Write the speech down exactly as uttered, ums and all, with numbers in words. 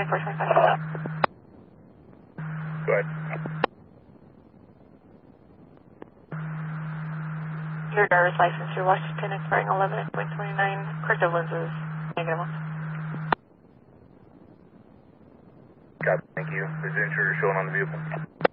four twenty-five. Go ahead. Your driver's license, your Washington expiring eleven point two nine, corrective lenses, negative one. Got it, thank you. Is the intruder showing on the vehicle?